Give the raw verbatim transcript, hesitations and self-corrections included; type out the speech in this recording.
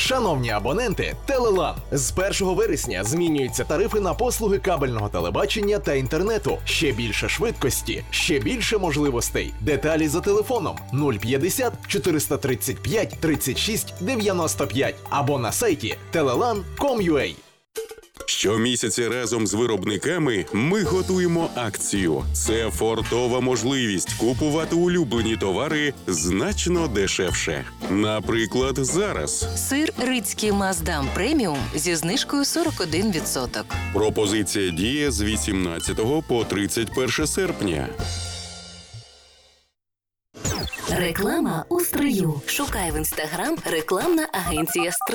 Шановні абоненти, Телелан. З першого вересня змінюються тарифи на послуги кабельного телебачення та інтернету. Ще більше швидкості, ще більше можливостей. Деталі за телефоном нуль п'ятдесят чотириста тридцять п'ять тридцять шість дев'яносто п'ять або на сайті телелан крапка ком крапка ю а. Щомісяця разом з виробниками ми готуємо акцію. Це фортова можливість купувати улюблені товари значно дешевше. Наприклад, зараз. Сир Рицький Маздам преміум зі знижкою сорок один відсоток. Пропозиція діє з вісімнадцятого по тридцять перше серпня. Реклама у стрию. Шукай в інстаграм рекламна агенція «Стрий».